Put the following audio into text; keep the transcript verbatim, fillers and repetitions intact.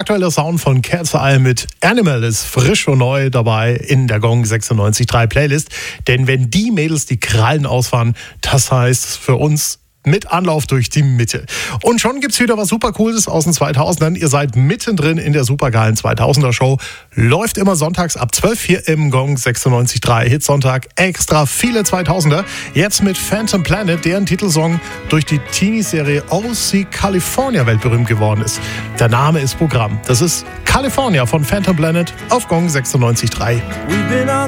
aktuelle Sound von Cat's Eye mit Animal ist frisch und neu dabei in der Gong sechsundneunzig Komma drei Playlist. Denn wenn die Mädels die Krallen ausfahren, das heißt für uns mit Anlauf durch die Mitte. Und schon gibt's wieder was super Cooles aus den zweitausendern. Ihr seid mittendrin in der supergeilen zweitausender Show. Läuft immer sonntags ab zwölf hier im Gong sechsundneunzig Komma drei Hitsonntag. Extra viele zweitausender. Jetzt mit Phantom Planet, deren Titelsong durch die Teenie-Serie O C California weltberühmt geworden ist. Der Name ist Programm. Das ist California von Phantom Planet auf Gong sechsundneunzig Komma drei.